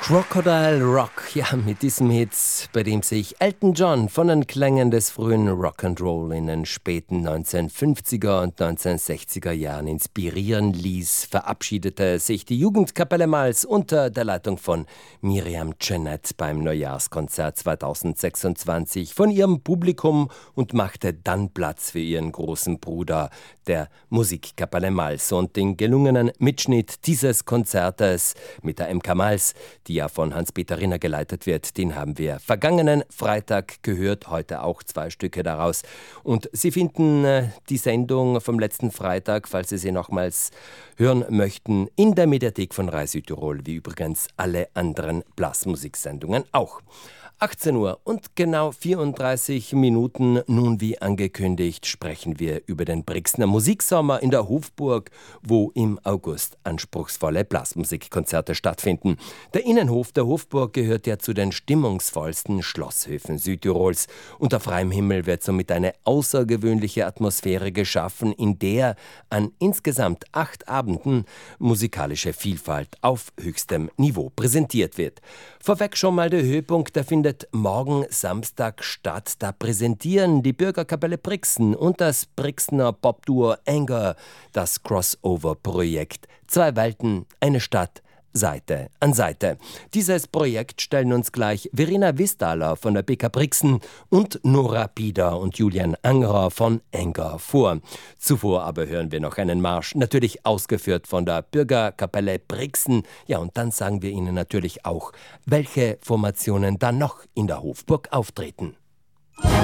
Crocodile Rock, ja, mit diesem Hit, bei dem sich Elton John von den Klängen des frühen Rock'n'Roll in den späten 1950er und 1960er Jahren inspirieren ließ, verabschiedete sich die Jugendkapelle Malz unter der Leitung von Miriam Cennet beim Neujahrskonzert 2026 von ihrem Publikum und machte dann Platz für ihren großen Bruder, der Musikkapelle Malz, und den gelungenen Mitschnitt dieses Konzertes mit der MK Malz, die ja von Hans-Peter Rinner geleitet wird, den haben wir vergangenen Freitag gehört, heute auch 2 Stücke daraus. Und Sie finden die Sendung vom letzten Freitag, falls Sie sie nochmals hören möchten, in der Mediathek von Rai Südtirol, wie übrigens alle anderen Blasmusiksendungen auch. 18 Uhr und genau 34 Minuten, nun wie angekündigt, sprechen wir über den Brixner Musiksommer in der Hofburg, wo im August anspruchsvolle Blasmusikkonzerte stattfinden. Der Innenhof der Hofburg gehört ja zu den stimmungsvollsten Schlosshöfen Südtirols. Unter freiem Himmel wird somit eine außergewöhnliche Atmosphäre geschaffen, in der an insgesamt 8 Abenden musikalische Vielfalt auf höchstem Niveau präsentiert wird. Vorweg schon mal der Höhepunkt, der findet morgen Samstag statt. Da präsentieren die Bürgerkapelle Brixen und das Brixener Popduo Anger das Crossover-Projekt 2 Welten, eine Stadt, Seite an Seite. Dieses Projekt stellen uns gleich Verena Wistaler von der BK Brixen und Nora Pieder und Julian Angerer von Anger vor. Zuvor aber hören wir noch einen Marsch, natürlich ausgeführt von der Bürgerkapelle Brixen. Ja, und dann sagen wir Ihnen natürlich auch, welche Formationen dann noch in der Hofburg auftreten.